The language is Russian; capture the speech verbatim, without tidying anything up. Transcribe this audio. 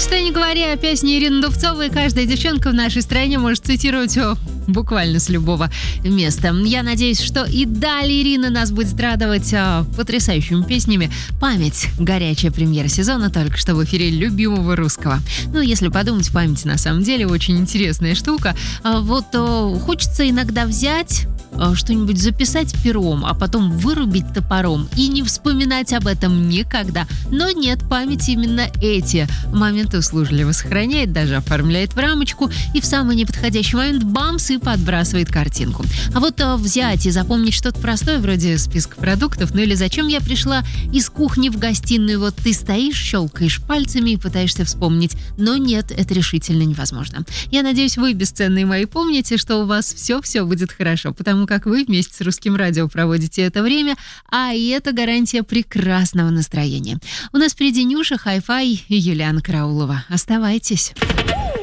Что ни говоря, песни Ирины Дубцовой каждая девчонка в нашей стране может цитировать о, буквально с любого места. Я надеюсь, что и далее Ирина нас будет радовать а, потрясающими песнями. «Память» — горячая премьера сезона, только что в эфире любимого русского. Ну, если подумать, память на самом деле очень интересная штука. А, вот а, хочется иногда взять... что-нибудь записать пером, а потом вырубить топором и не вспоминать об этом никогда. Но нет, память именно эти моменты услужливо сохраняет, даже оформляет в рамочку и в самый неподходящий момент бамс и подбрасывает картинку. А вот а, взять и запомнить что-то простое, вроде списка продуктов, ну или зачем я пришла из кухни в гостиную, вот ты стоишь, щелкаешь пальцами и пытаешься вспомнить. Но нет, это решительно невозможно. Я надеюсь, вы, бесценные мои, помните, что у вас все-все будет хорошо, потому как вы вместе с Русским радио проводите это время, а и это гарантия прекрасного настроения. У нас впереди Нюша, Хай-Фай и Юлиана Караулова. Оставайтесь.